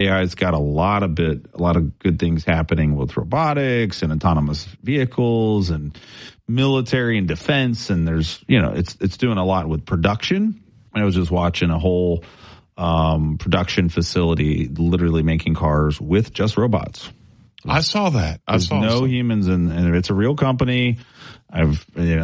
AI's got a lot of good things happening with robotics and autonomous vehicles and military and defense. And there's, it's doing a lot with production. I was just watching a whole production facility literally making cars with just robots. I saw that. There's no humans, and it's a real company. There's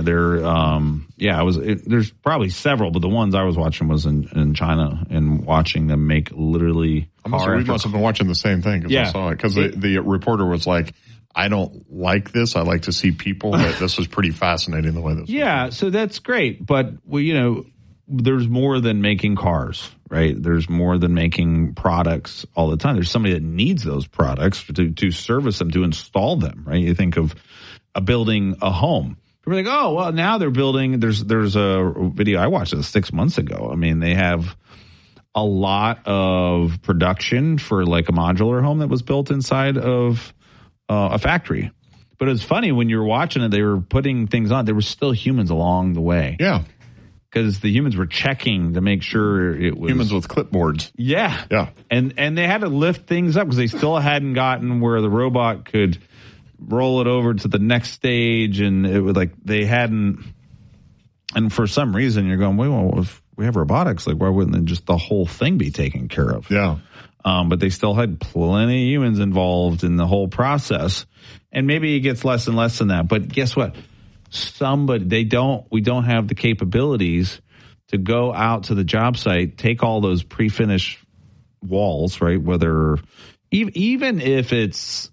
probably several, but the ones I was watching was in China, and watching them make literally. We must have been watching the same thing because I saw it. Because the reporter was like, "I don't like this. I like to see people." But this was pretty fascinating the way this. Yeah, so that's great, but there's more than making cars, right? There's more than making products all the time. There's somebody that needs those products to service them, to install them, right? You think of building a home. We're like, oh, well, now they're building. There's a video I watched this 6 months ago. I mean, they have a lot of production for like a modular home that was built inside of a factory. But it's funny when you're watching it, they were putting things on. There were still humans along the way. Yeah. Because the humans were checking to make sure it was... Humans with clipboards. Yeah. Yeah. And they had to lift things up because they still hadn't gotten where the robot could roll it over to the next stage, and it would they hadn't... And for some reason, you're going, well, if we have robotics, why wouldn't just the whole thing be taken care of? Yeah. But they still had plenty of humans involved in the whole process. And maybe it gets less and less than that. But guess what? We don't have the capabilities to go out to the job site, take all those pre-finished walls, right? Whether even if it's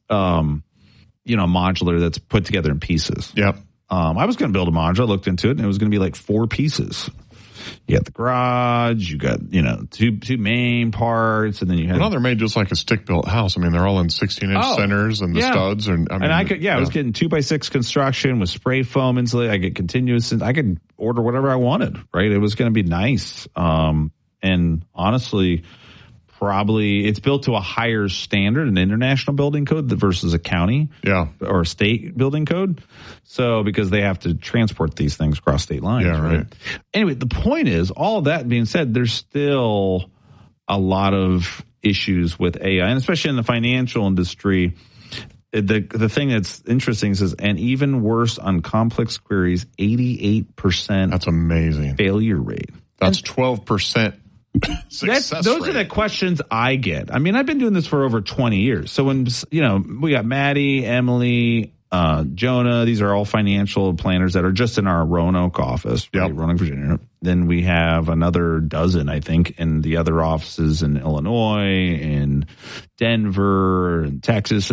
modular that's put together in pieces. Yep. I was going to build a modular. I looked into it, and it was going to be 4 pieces. You got the garage, you got, two main parts, and then you had... Well, they're made just like a stick-built house. I mean, they're all in 16-inch centers, and the studs. I was getting 2x6 construction with spray foam insulated. I get continuous, I could order whatever I wanted, right? It was going to be nice. And honestly, probably it's built to a higher standard, an international building code versus a county or a state building code. So because they have to transport these things across state lines. Yeah, right. Anyway, the point is, all of that being said, there's still a lot of issues with AI, and especially in the financial industry. The thing that's interesting is, and even worse on complex queries, 88%. That's amazing. Failure rate. That's 12%. Those are the questions I get. I mean, I've been doing this for over 20 years. So when, we got Maddie, Emily, Jonah, these are all financial planners that are just in our Roanoke office, right? Roanoke, Virginia. Then we have another dozen, I think, in the other offices in Illinois, in Denver, and Texas.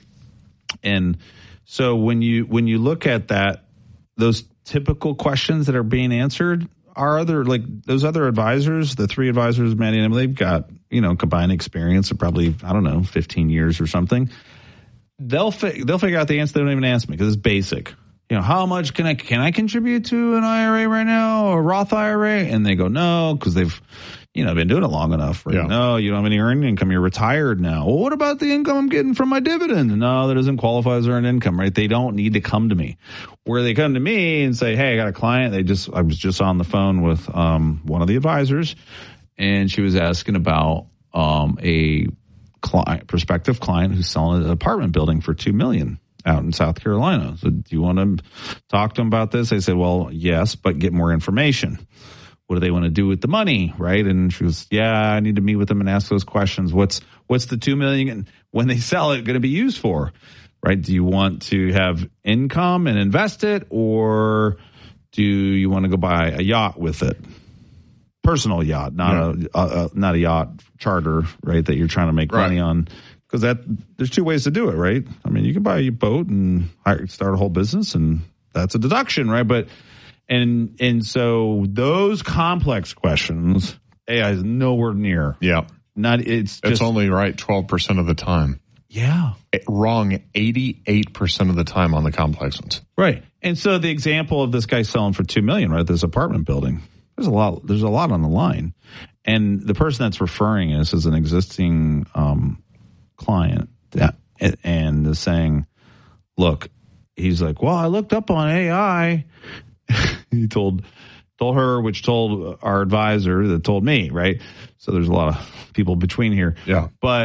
And so when you look at that, those typical questions that are being answered, our other, those other advisors, the 3 advisors, Maddie and Emily, they've got, combined experience of probably, 15 years or something. They'll figure out the answer. They don't even ask me because it's basic. How much can I contribute to an IRA right now, or a Roth IRA? And they go, no, because they've, been doing it long enough. Right? Yeah. No, you don't have any earned income. You're retired now. Well, what about the income I'm getting from my dividend? No, that doesn't qualify as earned income, right? They don't need to come to me. Where they come to me and say, hey, I got a client. I was just on the phone with one of the advisors, and she was asking about a prospective client who's selling an apartment building for $2 million out in South Carolina. So do you want to talk to them about this? I said, well, yes, but get more information. What do they want to do with the money, right? And she was, I need to meet with them and ask those questions. What's the $2 million when they sell it going to be used for, right? Do you want to have income and invest it, or do you want to go buy a yacht with it? Personal yacht, not a yacht charter, right? That you're trying to make money on, because there's 2 ways to do it, right? I mean, you can buy a boat and start a whole business, and that's a deduction, right? But and so those complex questions, AI is nowhere near. Yeah, it's only right 12% of the time. Yeah, wrong 88% of the time on the complex ones. Right, and so the example of this guy selling for $2 million, right? This apartment building. There's a lot on the line. And the person that's referring us is an existing client and is saying, look, he's like, well, I looked up on AI. He told her, which told our advisor that told me, right? So there's a lot of people between here. Yeah. But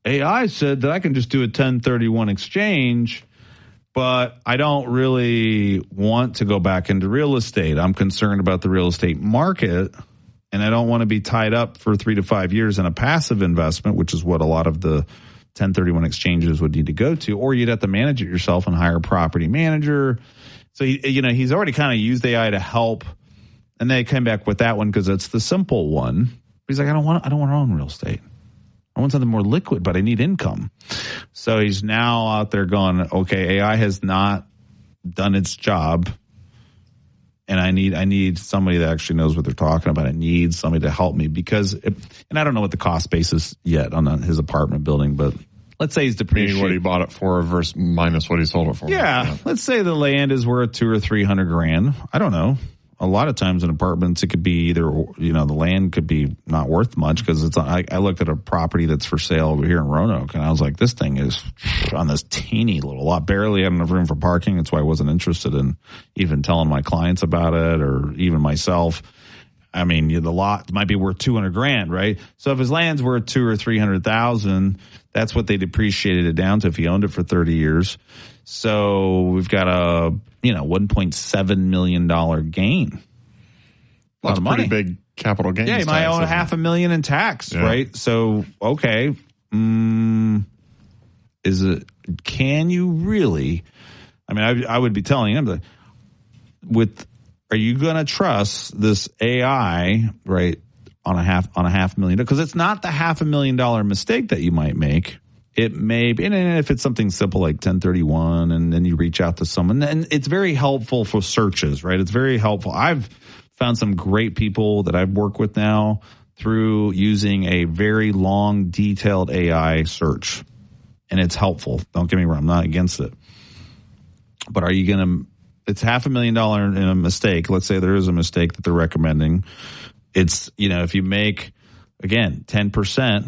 AI said that I can just do a 1031 exchange, but I don't really want to go back into real estate. I'm concerned about the real estate market, and I don't want to be tied up for 3 to 5 years in a passive investment, which is what a lot of the 1031 exchanges would need to go to, or you'd have to manage it yourself and hire a property manager. So, he's already kind of used AI to help, and they came back with that one because it's the simple one. He's like, I don't want to own real estate. I want something more liquid, but I need income. So he's now out there going, okay, AI has not done its job, and I need somebody that actually knows what they're talking about. I need somebody to help me and I don't know what the cost basis yet on his apartment building, but let's say he's depreciating what he bought it for versus minus what he sold it for. Yeah, let's say the land is worth $200,000 or $300,000. I don't know. A lot of times in apartments, it could be either, the land could be not worth much because I looked at a property that's for sale over here in Roanoke, and I was like, this thing is on this teeny little lot, barely had enough room for parking. That's why I wasn't interested in even telling my clients about it or even myself. I mean, the lot might be worth $200,000, right? So if his land's worth $200,000 or $300,000, that's what they depreciated it down to if he owned it for 30 years. So we've got a $1.7 million gain. That's a pretty big capital gain. Yeah, you might own $500,000 in tax, right? So okay, can you really? I mean, I would be telling him that are you going to trust this AI, right, on a $500,000? Because it's not the $500,000 mistake that you might make. It may be, and if it's something simple like 1031, and then you reach out to someone, and it's very helpful for searches, right? It's very helpful. I've found some great people that I've worked with now through using a very long, detailed AI search, and it's helpful. Don't get me wrong, I'm not against it. But are you going to? It's $500,000 in a mistake. Let's say there is a mistake that they're recommending. It's if you make again 10%.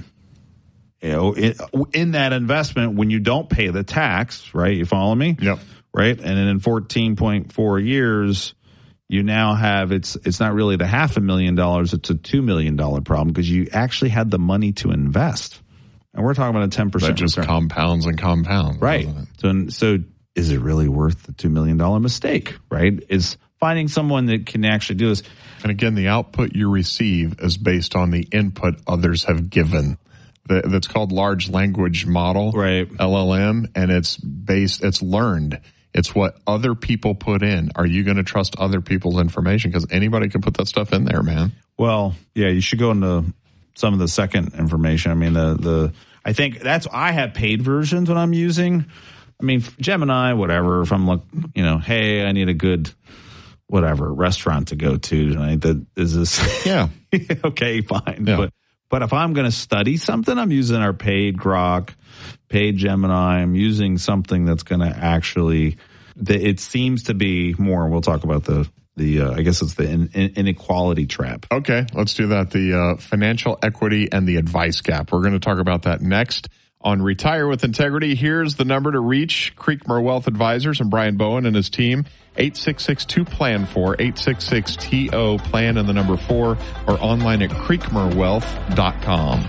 In that investment, when you don't pay the tax, right? You follow me? Yep. Right? And then in 14.4 years, you now have, it's not really the $500,000, it's a $2 million problem because you actually had the money to invest. And we're talking about a 10%. That just compounds and compounds. Right. So is it really worth the $2 million mistake, right? Is finding someone that can actually do this. And again, the output you receive is based on the input others have given. That's called large language model, right? LLM, and it's learned. It's what other people put in. Are you going to trust other people's information? Because anybody can put that stuff in there, man. Well, yeah, you should go into some of the second information. I mean, I think I have paid versions when I'm using. I mean, Gemini, whatever. If I'm hey, I need a good restaurant to go to tonight. Yeah. Okay, fine. Yeah. But if I'm going to study something, I'm using our paid Grok, paid Gemini. I'm using something that's going to actually, it seems to be more, we'll talk about the I guess it's the inequality trap. Okay, let's do that. The financial equity and the advice gap. We're going to talk about that next on Retire with Integrity. Here's the number to reach Creekmur Wealth Advisors and Brian Bowen and his team. 866-2-PLAN-4, 866-TO-PLAN and the number 4, or online at creekmurwealth.com.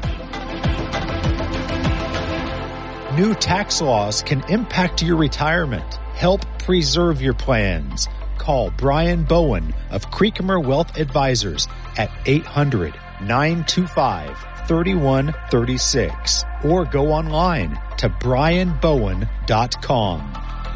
New tax laws can impact your retirement. Help preserve your plans. Call Brian Bowen of Creekmur Wealth Advisors at 800-925-3136 or go online to brianbowen.com.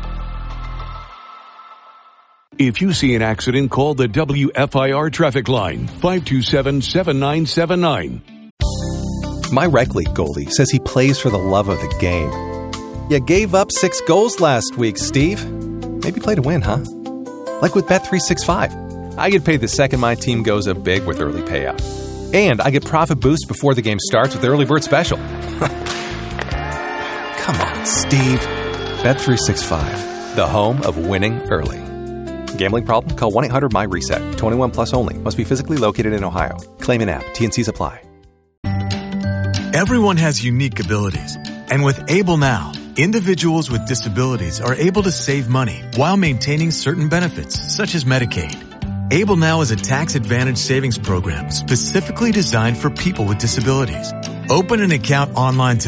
If you see an accident, call the WFIR traffic line, 527-7979. My rec league goalie says he plays for the love of the game. You gave up 6 goals last week, Steve. Maybe play to win, huh? Like with Bet365. I get paid the second my team goes up big with early payout. And I get profit boost before the game starts with Early Bird Special. Come on, Steve. Bet365, the home of winning early. Gambling problem? Call 1-800-MY-RESET. 21 plus only. Must be physically located in Ohio. Claim in app. T&Cs apply. Everyone has unique abilities. And with Able Now, individuals with disabilities are able to save money while maintaining certain benefits, such as Medicaid. Able Now is a tax-advantaged savings program specifically designed for people with disabilities. Open an account online today